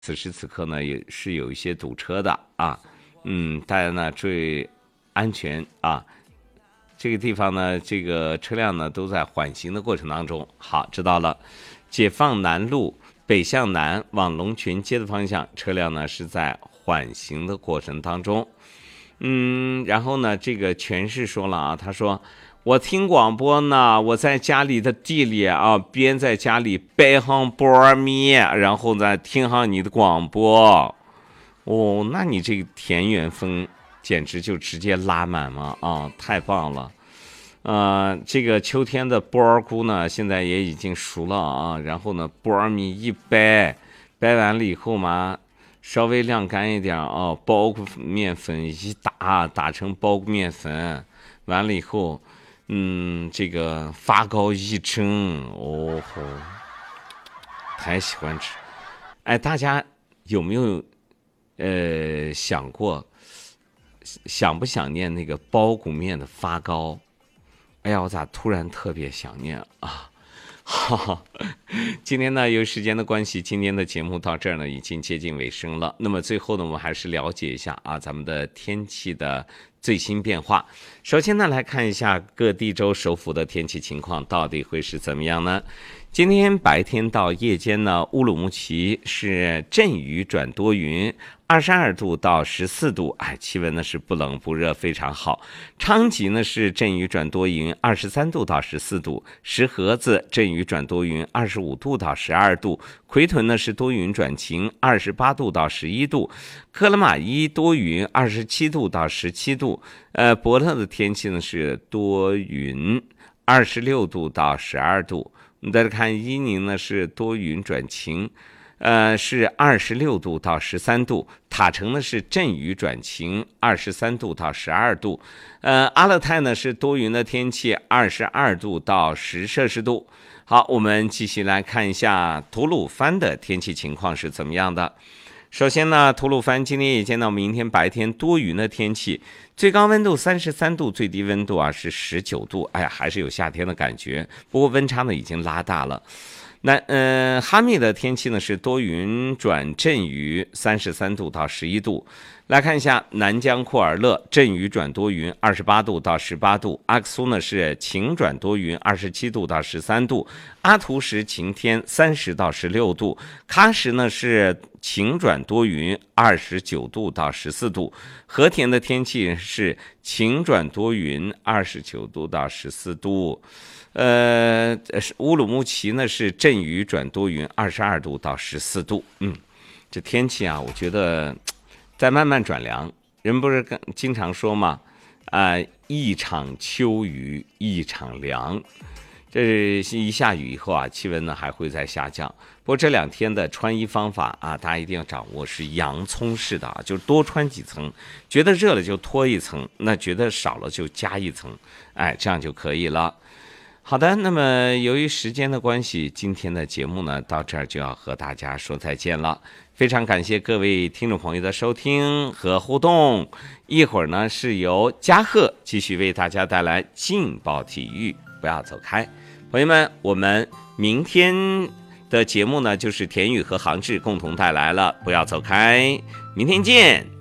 此时此刻呢也是有一些堵车的啊，大家呢注意安全啊。这个地方呢，这个车辆呢都在缓行的过程当中。好，知道了。解放南路北向南往龙泉街的方向，车辆呢是在缓行的过程当中。然后呢，这个全是说了啊，他说我听广播呢，我在家里的地里啊，边在家里掰上波米，然后呢听上你的广播。哦，那你这个田园风简直就直接拉满了啊，太棒了。这个秋天的波尔菇呢，现在也已经熟了啊。然后呢，波尔米一掰，掰完了以后嘛，稍微晾干一点啊，包谷面粉一打成包谷面粉，完了以后，这个发糕一蒸，哦吼，太喜欢吃。哎，大家有没有想过，想不想念那个包谷面的发糕？哎呀，我咋突然特别想念啊！好，今天呢，由于时间的关系，今天的节目到这儿呢，已经接近尾声了。那么最后呢，我们还是了解一下啊，咱们的天气的最新变化。首先呢，来看一下各地州首府的天气情况到底会是怎么样呢？今天白天到夜间呢，乌鲁木齐是阵雨转多云，22度到14度，气温呢是不冷不热，非常好。昌吉呢是阵雨转多云，23度到14度；石河子阵雨转多云，25度到12度；奎屯呢是多云转晴，28度到11度；克拉玛依多云，27度到17度。伯特的天气呢是多云，26度到12度。我们再来看伊宁呢是多云转晴，是26度到13度。塔城呢是阵雨转晴，23度到12度。阿勒泰呢是多云的天气，22度到10摄氏度。好，我们继续来看一下吐鲁番的天气情况是怎么样的。首先呢，吐鲁番今天也见到明天白天多云的天气，最高温度33度，最低温度是19度，还是有夏天的感觉，不过温差呢已经拉大了。哈密的天气呢是多云转阵雨，33度到11度。来看一下南江库尔勒，阵雨转多云，28度到18度。阿克苏呢是晴转多云，27度到13度。阿图什晴天，30到16度。喀什呢是晴转多云，29度到14度。和田的天气是晴转多云，29度到14度。乌鲁木齐呢是阵雨转多云，22度到14度。这天气啊，我觉得在慢慢转凉。人不是经常说吗？一场秋雨一场凉。这一下雨以后啊，气温呢还会再下降。不过这2天的穿衣方法啊，大家一定要掌握是洋葱式的啊，就是多穿几层，觉得热了就脱一层，那觉得少了就加一层，这样就可以了。好的，那么由于时间的关系，今天的节目呢到这儿就要和大家说再见了。非常感谢各位听众朋友的收听和互动。一会儿呢是由嘉贺继续为大家带来劲爆体育，不要走开，朋友们，我们明天的节目呢就是田宇和杭志共同带来了，不要走开，明天见。